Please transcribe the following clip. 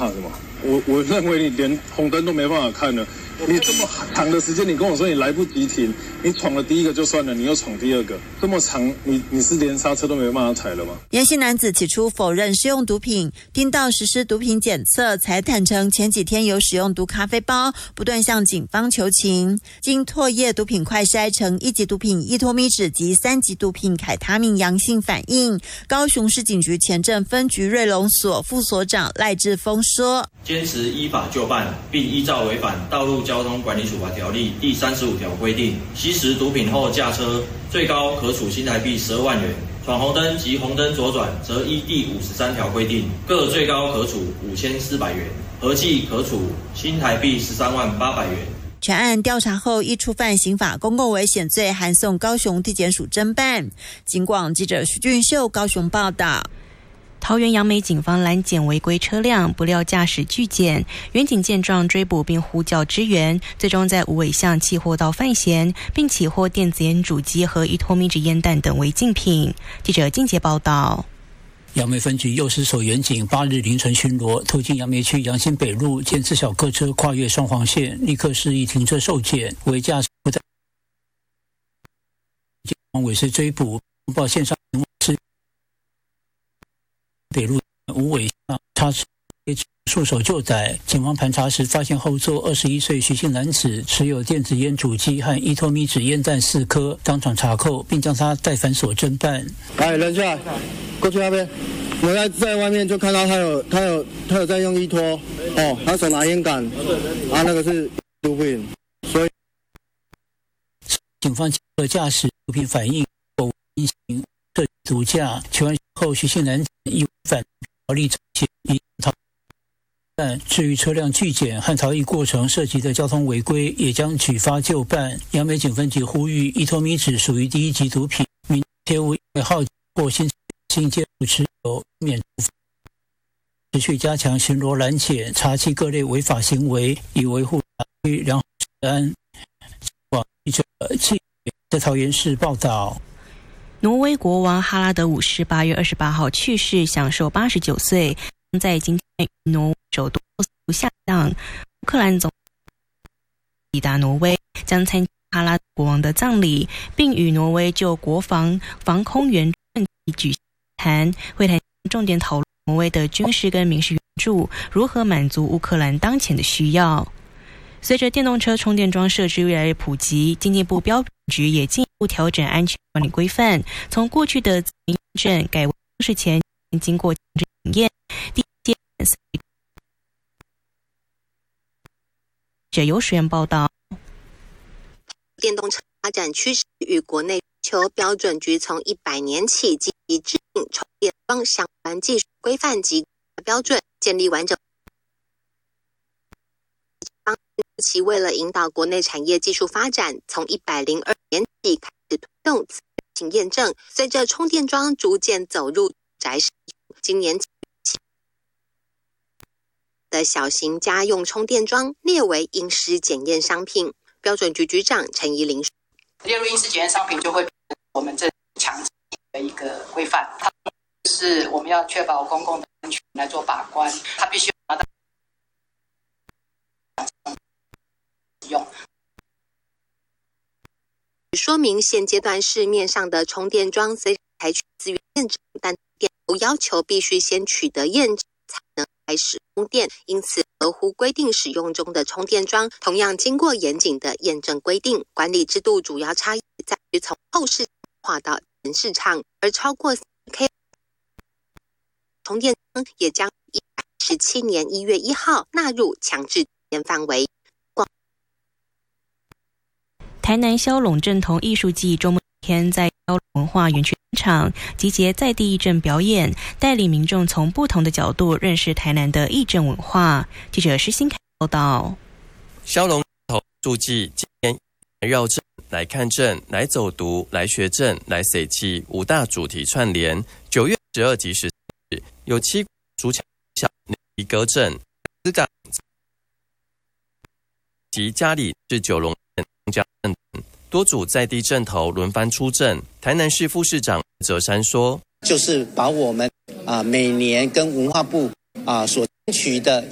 怕什么？我认为你连红灯都没办法看了。你这么长的时间，你跟我说你来不及停，你闯了第一个就算了，你又闯第二个，这么长，你是连刹车都没办法踩了吗？ 严姓男子起初否认使用毒品，丁到实施毒品检测，才坦诚前几天有使用毒咖啡包，不断向警方求情。经唾液毒品快筛呈1级毒品依托咪酯及3级毒品凯他命阳性反应。高雄市警局前镇分局瑞隆所副所长赖志峰说： 坚持依法就办，并依照违反道路交通管理处罚条例第35条规定，吸食毒品后驾车，最高可处新台币12万元；闯红灯及红灯左转，则依第53条规定，各最高可处5400元，合计可处新台币13万800元。 全案调查后，依触犯刑法公共危险罪，函送高雄地检署侦办。警广记者徐俊秀高雄报道。 桃园杨梅警方拦检违规车辆，不料驾驶拒检，员警见状追捕并呼叫支援，最终在无尾巷起获到犯嫌，并起获电子烟主机和依托咪酯烟弹等违禁品。记者金杰报道。 杨梅分局幼师所员警8日凌晨巡逻，途经杨梅区杨新北路，见自小客车跨越双黄线，立刻示意停车受检，违驾驶不在尾随追捕，报线上是北路无尾巷插束手就逮。警方盘查时发现后座21岁徐姓男子持有电子烟主机和依托咪酯烟弹4颗，当场查扣，并将他带反所侦办。 来，人下来，过去那边。我在外面就看到他有在用依托，他手拿烟杆，那个是毒品，所以警方结合驾驶毒品反应否进行涉毒驾，求案后徐姓男子依反条例起疑逃。但至于车辆拒检和逃逸过程涉及的交通违规，也将举发就办。杨梅警分局呼吁，依托咪酯属于第1级毒品，民切勿因为好奇或新接触持有免处罚，持续加强巡逻拦检，查缉各类违法行为，以维护社区良好治安。记者在桃园市报道。 挪威国王哈拉德5世8月28号去世，享受89岁。在今天与挪威首都奥斯陆下葬，乌克兰总抵达挪威，将参加哈拉德国王的葬礼，并与挪威就国防空援问题举行谈。会谈重点讨论挪威的军事跟民事援助如何满足乌克兰当前的需要。随着电动车充电桩设置越来越普及，经济部标准局也进一步调整安全管理规范，从过去的自验证改为测试前经过检验。第一阶者由水源报道。 电动车发展趋势与国内求标准局从100年起积极制定充电桩相关技术规范及标准，建立完整。其为了引导国内产业技术发展，从102年起开始推动自行验证。随着充电桩逐渐走入宅使用，今年的小型家用充电桩列为应施检验商品。标准局局长陈怡玲说：“ 列入应施检验商品，就会我们这强制的一个规范。它是我们要确保公共的安全来做把关，它必须拿到用。” 说明现阶段市面上的充电桩虽采取自愿验证，但电邮要求必须先取得验证才能开始充电，因此合乎规定使用中的充电桩同样经过严谨的验证规定。管理制度主要差异在于从后市化到前市场，而超过 4K 充电桩也将117年1月1号纳入强制检验范围。 台南骁龙正统艺术季周末天在骁龙文化园区场集结在地艺政表演，带领民众从不同的角度认识台南的艺政文化。记者施新凯报道。 骁龙正统艺术季今年绕镇、来看镇、来走读、来学镇、来随气5大主题串联。9月12及14日有7主场小内歌镇、资港及嘉里至九龙多组在地阵头轮番出阵。台南市副市长哲山说：“ 就是把我们每年跟文化部所争取的